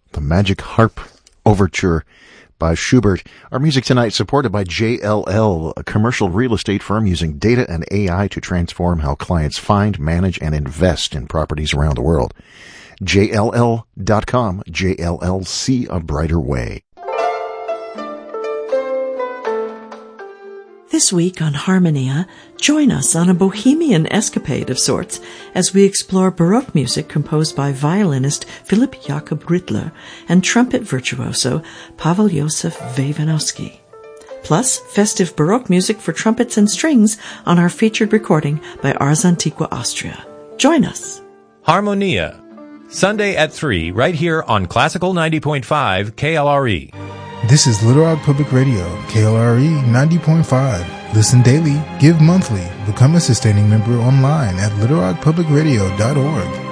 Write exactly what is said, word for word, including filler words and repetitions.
the Magic Harp Overture by Schubert. Our music tonight supported by J L L, a commercial real estate firm using data and A I to transform how clients find, manage, and invest in properties around the world. J L L dot com, J L L, see a brighter way. This week on Harmonia, join us on a bohemian escapade of sorts as we explore Baroque music composed by violinist Philip Jakob Rittler and trumpet virtuoso Pavel Josef Wejwanowski. Plus, festive Baroque music for trumpets and strings on our featured recording by Ars Antiqua Austria. Join us. Harmonia, Sunday at three, right here on Classical ninety point five K L R E. This is Little Rock Public Radio, K L R E ninety point five. Listen daily, give monthly, become a sustaining member online at little rock public radio dot org.